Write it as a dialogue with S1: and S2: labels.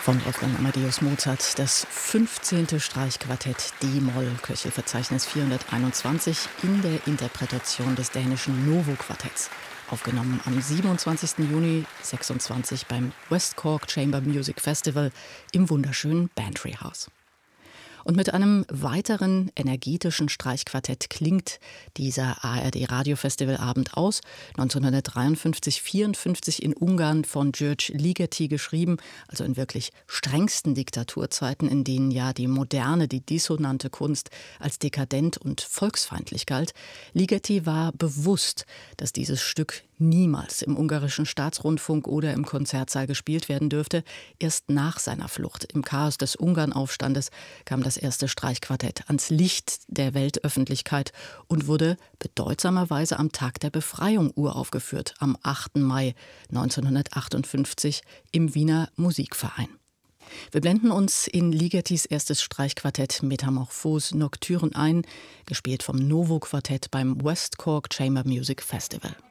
S1: Von Wolfgang Amadeus Mozart, das 15. Streichquartett D-Moll, Köchelverzeichnis 421, in der Interpretation des dänischen Novo-Quartetts. Aufgenommen am 27. Juni 26 beim West Cork Chamber Music Festival im wunderschönen Bantry House. Und mit einem weiteren energetischen Streichquartett klingt dieser ARD-Radio-Festivalabend aus. 1953/54 in Ungarn von György Ligeti geschrieben, also in wirklich strengsten Diktaturzeiten, in denen ja die moderne, die dissonante Kunst als dekadent und volksfeindlich galt. Ligeti war bewusst, dass dieses Stück niemals im ungarischen Staatsrundfunk oder im Konzertsaal gespielt werden dürfte. Erst nach seiner Flucht im Chaos des Ungarnaufstandes kam das erste Streichquartett ans Licht der Weltöffentlichkeit und wurde bedeutsamerweise am Tag der Befreiung uraufgeführt, am 8. Mai 1958 im Wiener Musikverein. Wir blenden uns in Ligetis erstes Streichquartett Metamorphose Nocturne ein, gespielt vom Novo-Quartett beim West Cork Chamber Music Festival.